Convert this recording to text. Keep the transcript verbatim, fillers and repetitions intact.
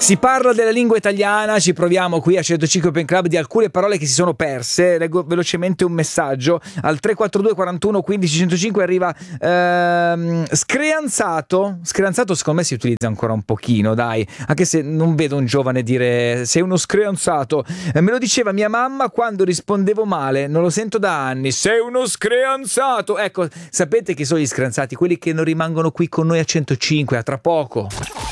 Si parla della lingua italiana, ci proviamo qui a centocinque Open Club di alcune parole che si sono perse. Leggo velocemente un messaggio al tre quattro due quarantuno quindici centocinque, arriva ehm, screanzato. Screanzato secondo me si utilizza ancora un pochino, dai, anche se non vedo un giovane dire sei uno screanzato. Eh, me lo diceva mia mamma quando rispondevo male, non lo sento da anni, sei uno screanzato. Ecco, sapete chi sono gli screanzati? Quelli che non rimangono qui con noi a centocinque, a tra poco.